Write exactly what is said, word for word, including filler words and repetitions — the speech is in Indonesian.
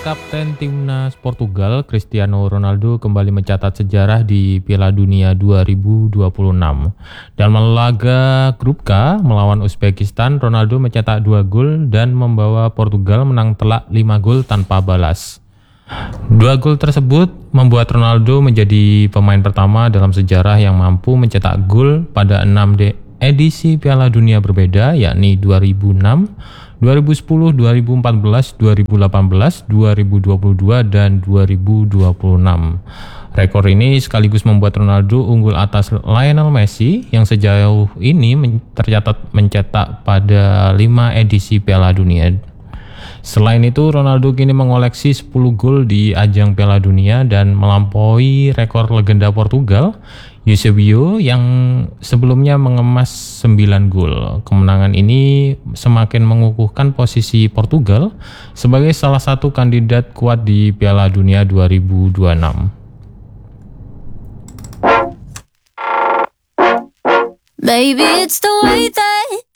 Kapten Timnas Portugal Cristiano Ronaldo kembali mencatat sejarah di Piala Dunia dua ribu dua puluh enam. Dalam laga grup K melawan Uzbekistan, Ronaldo mencetak dua gol dan membawa Portugal menang telak lima gol tanpa balas. Dua gol tersebut membuat Ronaldo menjadi pemain pertama dalam sejarah yang mampu mencetak gol pada enam edisi Piala Dunia berbeda, yakni dua ribu enam, dua ribu sepuluh, dua ribu empat belas, dua ribu delapan belas, dua ribu dua puluh dua, dan dua ribu dua puluh enam. Rekor ini sekaligus membuat Ronaldo unggul atas Lionel Messi yang sejauh ini men- tercatat mencetak pada lima edisi Piala Dunia. Selain itu, Ronaldo kini mengoleksi sepuluh gol di ajang Piala Dunia dan melampaui rekor legenda Portugal, Eusebio, yang sebelumnya mengemas sembilan gol. Kemenangan ini semakin mengukuhkan posisi Portugal sebagai salah satu kandidat kuat di Piala Dunia dua ribu dua puluh enam. Baby, it's the way that